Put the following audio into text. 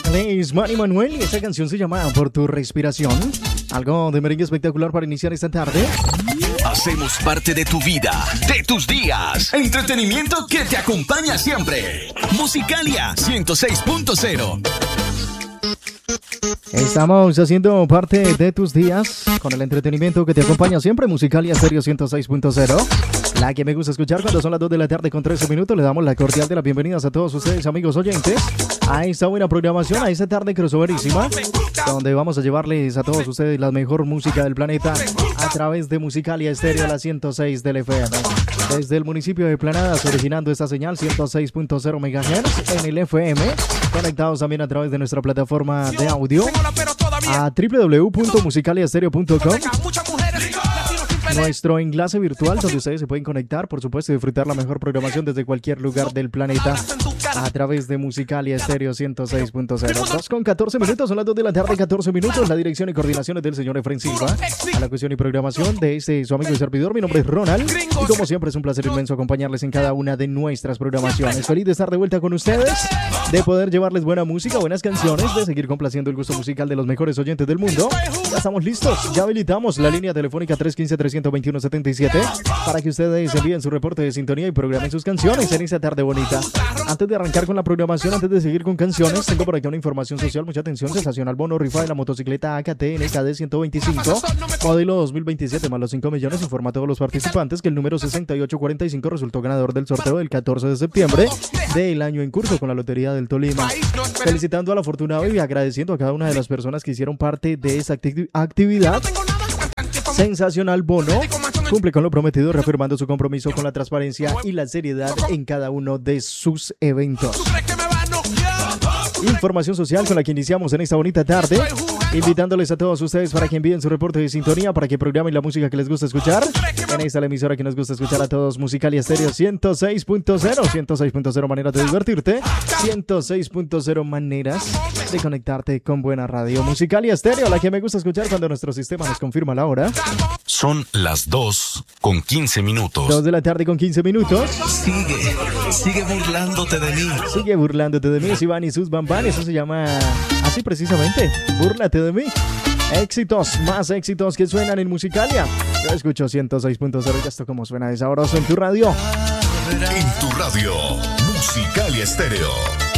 Es Manny Manuel y esta canción se llama Por tu respiración. Algo de merengue espectacular para iniciar esta tarde. Hacemos parte de tu vida, de tus días. Entretenimiento que te acompaña siempre. Musicalia 106.0. Estamos haciendo parte de tus días con el entretenimiento que te acompaña siempre. Musicalia Stereo 106.0. La que me gusta escuchar cuando son las 2 de la tarde con 13 minutos. Le damos la cordial de las bienvenidas a todos ustedes, amigos oyentes, a esta buena programación, a esta tarde crossoverísima, donde vamos a llevarles a todos ustedes la mejor música del planeta a través de Musicalia Stereo, la 106 del FM. Desde el municipio de Planadas, originando esta señal 106.0 MHz en el FM, conectados también a través de nuestra plataforma de audio a www.musicaliastereo.com. Nuestro enlace virtual donde ustedes se pueden conectar, por supuesto, y disfrutar la mejor programación desde cualquier lugar del planeta a través de Musicalia Stereo 106.0. 2:14 minutos, son las 2 de la tarde, 14 minutos. La dirección y coordinación es del señor Efren Silva. A la cuestión y programación de su amigo y servidor, mi nombre es Ronald. Y como siempre es un placer inmenso acompañarles en cada una de nuestras programaciones. Feliz de estar de vuelta con ustedes, de poder llevarles buena música, buenas canciones, de seguir complaciendo el gusto musical de los mejores oyentes del mundo. Ya estamos listos, ya habilitamos la línea telefónica 315-321-77 para que ustedes envíen su reporte de sintonía y programen sus canciones en esta tarde bonita. Antes de arrancar con la programación, antes de seguir con canciones, tengo por aquí una información social, mucha atención. Sensacional bono rifa de la motocicleta AKT NKD 125 modelo 2027 más los 5 millones. Informa a todos los participantes que el número 6845 resultó ganador del sorteo del 14 de septiembre del año en curso con la Lotería del Tolima. Felicitando al afortunado y agradeciendo a cada una de las personas que hicieron parte de esa actividad. Sensacional bono cumple con lo prometido, reafirmando su compromiso con la transparencia y la seriedad en cada uno de sus eventos. Información social con la que iniciamos en esta bonita tarde, invitándoles a todos ustedes para que envíen su reporte de sintonía, para que programen la música que les gusta escuchar. En esta la emisora que nos gusta escuchar a todos, Musicalia Stereo 106.0, 106.0 maneras de divertirte, 106.0 maneras de conectarte con buena radio. Musicalia Stereo, la que me gusta escuchar cuando nuestro sistema nos confirma la hora. Son las 2:15 minutos. 2 de la tarde con 15 minutos. Sigue burlándote de mí. Sigue burlándote de mí, es Iván y sus Bambán. Eso se llama así precisamente, Búrlate de mí. Éxitos, más éxitos que suenan en Musicalia. Yo escucho 106.0 y esto como suena de sabroso en tu radio. En tu radio, Musicalia Stereo.